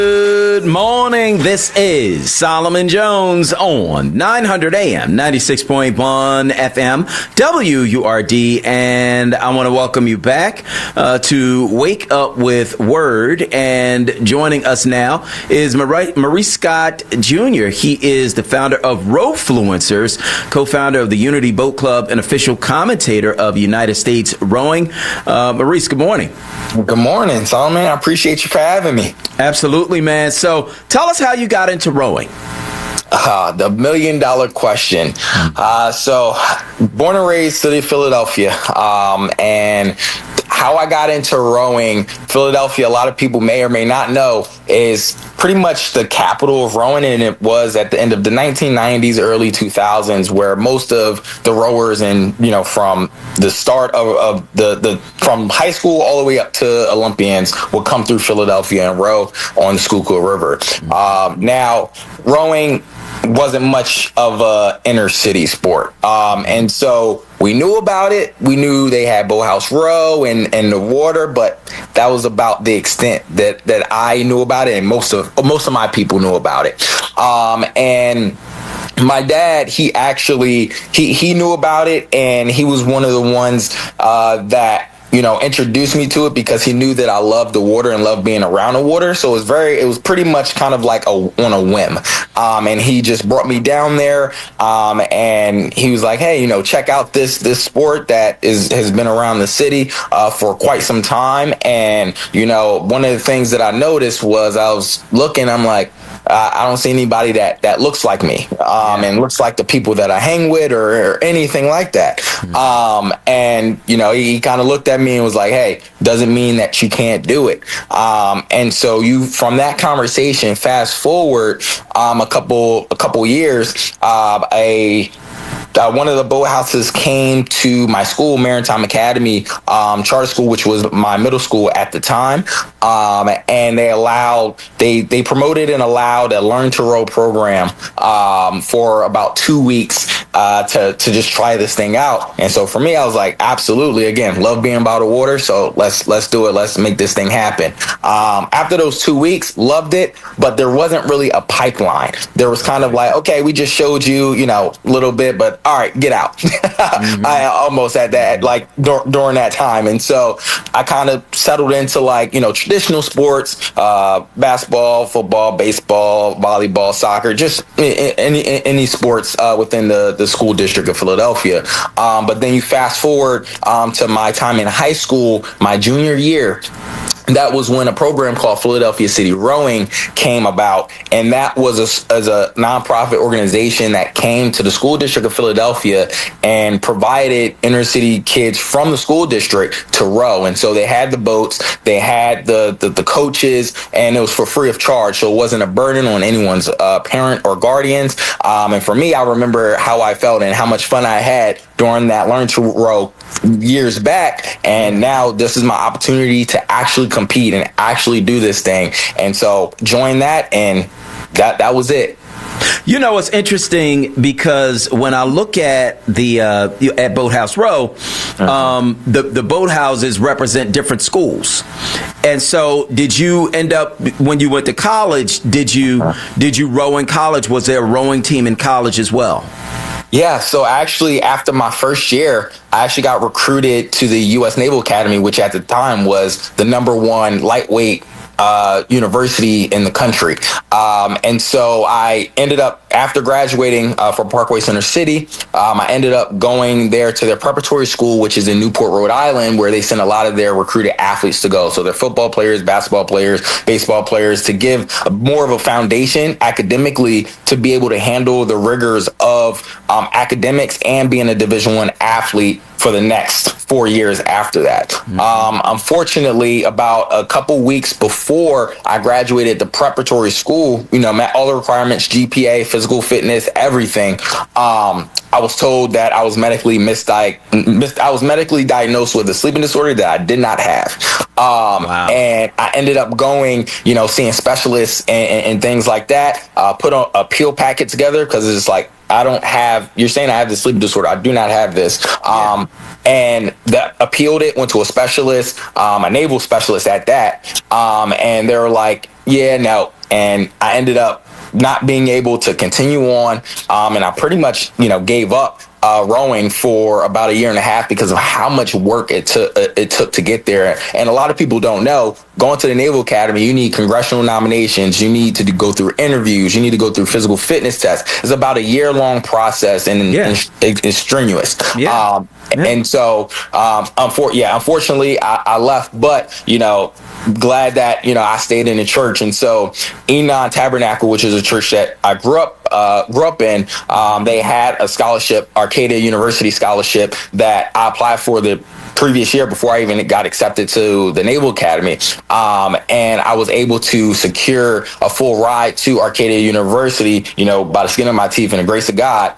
Good morning. This is Solomon Jones on 900 AM, 96.1 FM, WURD, and I want to welcome you back to Wake Up with Word. And joining us now is Maurice Scott Jr. He is the founder of Rowfluencers, co-founder of the Unity Boat Club, and official commentator of United States Rowing. Maurice, good morning. Good morning, Solomon. I appreciate you for having me. Absolutely, man. So tell us how you got into rowing. The $1 million question. So born and raised city of Philadelphia, and how I got into rowing, Philadelphia, a lot of people may or may not know, is pretty much the capital of rowing, and it was at the end of the 1990s, early 2000s, where most of the rowers and, from the start of the from high school all the way up to Olympians would come through Philadelphia and row on the Schuylkill River. Now, rowing wasn't much of a inner city sport. And so we knew about it. We knew they had Boathouse Row and the water, but that was about the extent that I knew about it, and most of my people knew about it. And my dad, he knew about it, and he was one of the ones that introduced me to it because he knew that I loved the water and loved being around the water. So it was pretty much kind of like on a whim. And he just brought me down there. And he was like, hey, check out this sport that has been around the city for quite some time. And, one of the things that I noticed was I was looking, I'm like, I don't see anybody that looks like me, and looks like the people that I hang with or anything like that. And, he kind of looked at me and was like, hey, doesn't mean that you can't do it. And so from that conversation, fast forward a couple years, one of the boathouses came to my school, Maritime Academy Charter School, which was my middle school at the time. And they promoted and allowed a Learn to Row program for about 2 weeks to just try this thing out. And so for me, I was like, absolutely, again, love being by the water. So let's do it. Let's make this thing happen. After those 2 weeks, loved it, but there wasn't really a pipeline. There was kind of like, okay, we just showed you, a little bit, but all right, get out. Mm-hmm. I almost had that during that time. And so I kind of settled into traditional sports, basketball, football, baseball, volleyball, soccer, just any sports within the school district of Philadelphia. But then you fast forward to my time in high school, my junior year. That was when a program called Philadelphia City Rowing came about, and that was as a nonprofit organization that came to the school district of Philadelphia and provided inner city kids from the school district to row. And so they had the boats, they had the coaches, and it was for free of charge. So it wasn't a burden on anyone's parent or guardians. And for me, I remember how I felt and how much fun I had during that Learn to Row years back, and now this is my opportunity to actually compete and actually do this thing. And so joined that, and that was it. It's interesting because when I look at at Boathouse Row, the boathouses represent different schools. And so did you end up, when you went to college, did you row in college? Was there a rowing team in college as well? Yeah, so actually after my first year, I actually got recruited to the U.S. Naval Academy, which at the time was the #1 lightweight university in the country. And so I ended up, after graduating from Parkway Center City, I ended up going there to their preparatory school, which is in Newport, Rhode Island, where they send a lot of their recruited athletes to go. So they're football players, basketball players, baseball players, to give more of a foundation academically to be able to handle the rigors of academics and being a Division I athlete for the next 4 years after that. Mm-hmm. Unfortunately, about a couple weeks before I graduated the preparatory school, met all the requirements, GPA, physical fitness, everything. I was told that I was medically diagnosed with a sleeping disorder that I did not have. Wow. And I ended up going, seeing specialists and things like that, put a appeal packet together because it's like, you're saying I have this sleep disorder. I do not have this. and that appealed it, went to a specialist, a naval specialist at that. And they were like, yeah, no. And I ended up not being able to continue on. And I pretty much, gave up rowing for about a year and a half because of how much work it took to get there. And a lot of people don't know, going to the Naval Academy, you need congressional nominations, you need to go through interviews, you need to go through physical fitness tests. It's about a year-long process, and it's strenuous. Yeah. And so, unfortunately, I left, but, glad that, I stayed in the church. And so Enon Tabernacle, which is a church that I grew up in, they had a scholarship, Arcadia University scholarship, that I applied for the previous year before I even got accepted to the Naval Academy. And I was able to secure a full ride to Arcadia University, by the skin of my teeth and the grace of God.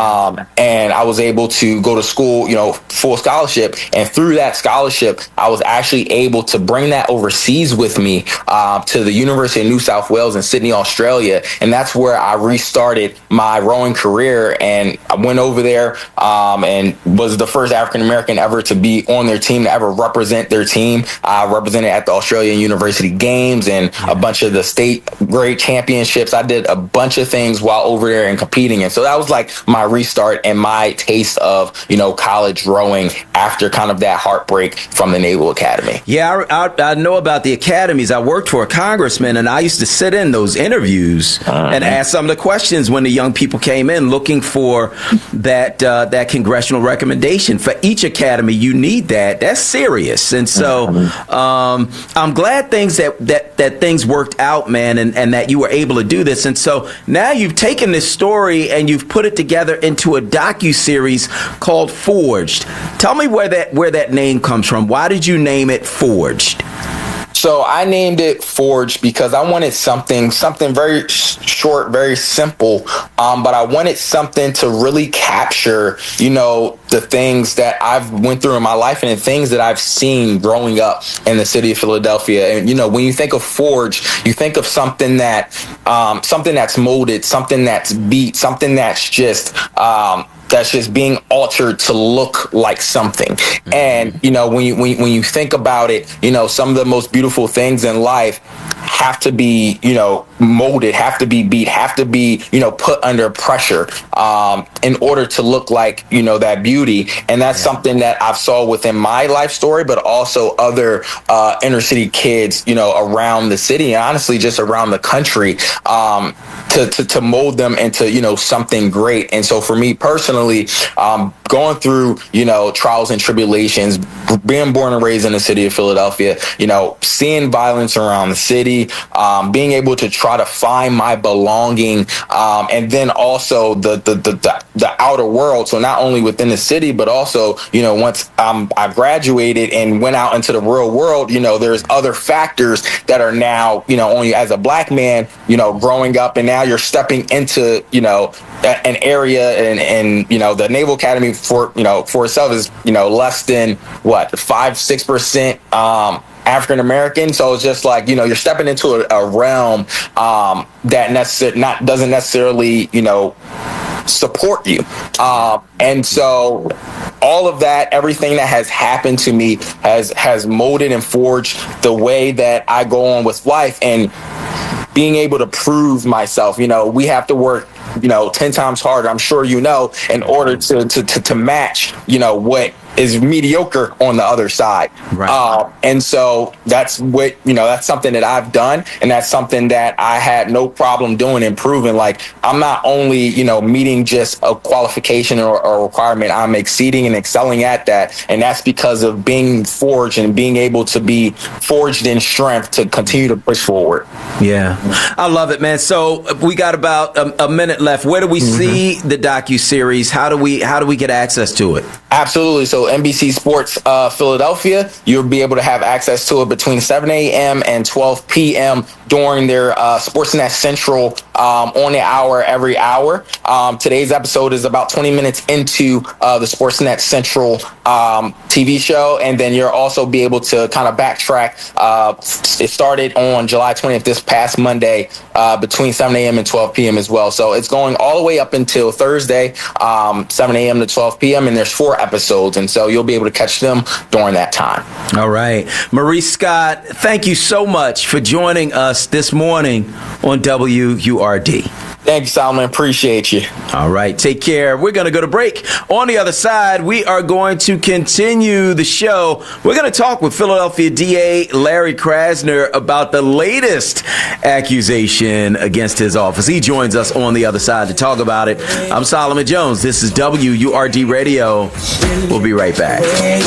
And I was able to go to school, full scholarship. And through that scholarship, I was actually able to bring that overseas with me to the University of New South Wales in Sydney, Australia. And that's where I restarted my rowing career. And I went over there and was the first African-American ever to be on their team, to ever represent their team. I represented at the Australian University Games and a bunch of the state grade championships. I did a bunch of things while over there and competing. And so that was like my restart and my taste of, college rowing after kind of that heartbreak from the Naval Academy. Yeah, I know about the academies. I worked for a congressman, and I used to sit in those interviews and ask some of the questions when the young people came in looking for that congressional recommendation. For each academy, you need that. That's serious. And so I'm glad that things worked out, man, and that you were able to do this. And so now you've taken this story and you've put it together into a docuseries called Forged. Tell me where that name comes from. Why did you name it Forged? So I named it Forged because I wanted something very short, very simple, but I wanted something to really capture, the things that I've went through in my life and the things that I've seen growing up in the city of Philadelphia. And, when you think of Forged, you think of something that's molded, something that's beat, something that's just being altered to look like something. And, when you think about it, some of the most beautiful things in life have to be, molded, have to be beat, have to be, put under pressure in order to look like, that beauty. And that's something that I've saw within my life story, but also other inner city kids, around the city and honestly just around the country to mold them into, something great. And so for me personally, going through, trials and tribulations, being born and raised in the city of Philadelphia, seeing violence around the city, being able to try to find my belonging, and then also the outer world. So not only within the city, but also, once I graduated and went out into the real world, there's other factors that are now, only as a black man, growing up, and now you're stepping into, an area and the Naval Academy for itself is, less than 5-6% African American. So it's just like, you're stepping into a realm that doesn't necessarily, support you. And so all of that, everything that has happened to me has molded and forged the way that I go on with life and being able to prove myself. We have to work 10 times harder, I'm sure in order to match, what is mediocre on the other side. Right. And so that's what, that's something that I've done. And that's something that I had no problem doing and proving. Like, I'm not only, meeting just a qualification or a requirement, I'm exceeding and excelling at that. And that's because of being forged and being able to be forged in strength to continue to push forward. Yeah, I love it, man. So we got about a minute left. Where do we see the docuseries? How do we get access to it? Absolutely. So NBC Sports Philadelphia, you'll be able to have access to it between 7 a.m. and 12 p.m. during their Sportsnet Central on the hour every hour. Today's episode is about 20 minutes into the Sportsnet Central TV show, and then you'll also be able to kind of backtrack. It started on July 20th, this past Monday, between 7 a.m. and 12 p.m. as well. So it's going all the way up until Thursday, 7 a.m. to 12 p.m., and there's 4 episodes, and so you'll be able to catch them during that time. All right. Maurice Scott, thank you so much for joining us this morning on WURD. Thank you, Solomon. Appreciate you. All right. Take care. We're going to go to break. On the other side, we are going to continue the show. We're going to talk with Philadelphia DA Larry Krasner about the latest accusation against his office. He joins us on the other side to talk about it. I'm Solomon Jones. This is WURD Radio. We'll be right back.